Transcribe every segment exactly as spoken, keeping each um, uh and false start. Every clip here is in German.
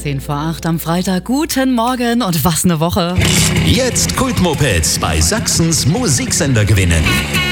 zehn vor acht am Freitag. Guten Morgen und was eine Woche. Jetzt Kultmopeds bei Sachsens Musiksender gewinnen.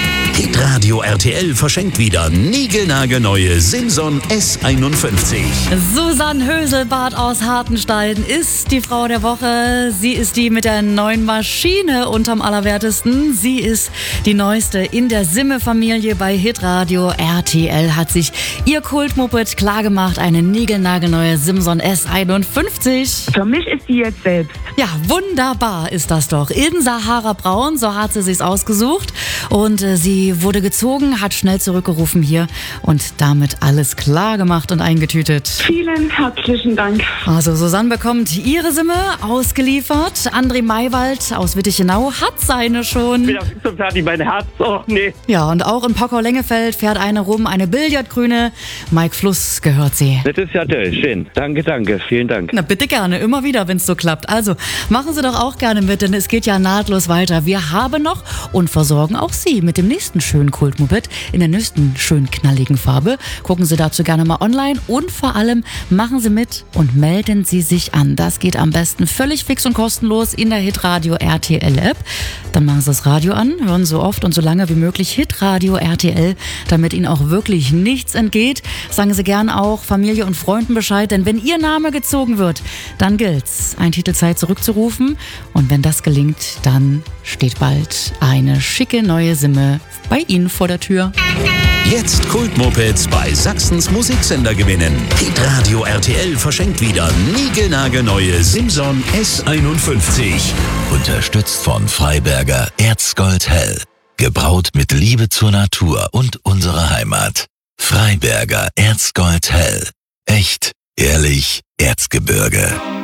Hitradio R T L verschenkt wieder niegelnagelneue Simson S einundfünfzig. Susanne Höselbart aus Hartenstein ist die Frau der Woche. Sie ist die mit der neuen Maschine unterm Allerwertesten. Sie ist die neueste in der Simme-Familie bei Hitradio R T L. Hat sich ihr Kultmoped klargemacht. Eine niegelnagelneue Simson S einundfünfzig. Für mich ist die jetzt selbst. Ja, wunderbar ist das doch. In Sahara Braun, so hat sie sich's ausgesucht. Und äh, sie wurde gezogen, hat schnell zurückgerufen hier und damit alles klar gemacht und eingetütet. Vielen herzlichen Dank. Also Susanne bekommt ihre Simme ausgeliefert. André Maywald aus Wittichenau hat seine schon. Ich bin auf so fertig, mein Herz. Oh, nee. Ja, und auch in Pockau-Lengefeld fährt eine rum, eine Billardgrüne. Mike Fluss gehört sie. Das ist ja toll, schön. Danke, danke, vielen Dank. Na bitte gerne, immer wieder, wenn es so klappt. Also machen Sie doch auch gerne mit, denn es geht ja nahtlos weiter. Wir haben noch und versorgen auch Sie mit dem nächsten schönen Kultmoped in der nächsten schön knalligen Farbe. Gucken Sie dazu gerne mal online und vor allem machen Sie mit und melden Sie sich an. Das geht am besten völlig fix und kostenlos in der Hitradio R T L App. Dann machen Sie das Radio an, hören so oft und so lange wie möglich Hitradio R T L, damit Ihnen auch wirklich nichts entgeht. Sagen Sie gern auch Familie und Freunden Bescheid, denn wenn Ihr Name gezogen wird, dann gilt's, ein Titelzeit zurückzurufen. Und wenn das gelingt, dann steht bald eine schicke neue Simme bei Ihnen vor der Tür. Jetzt Kultmopeds bei Sachsens Musiksender gewinnen. Hitradio R T L verschenkt wieder niegelnagelneue Simson S einundfünfzig. Unterstützt von Freiberger Erzgold Hell. Gebraut mit Liebe zur Natur und unserer Heimat. Freiberger Erzgold Hell. Echt, ehrlich, Erzgebirge.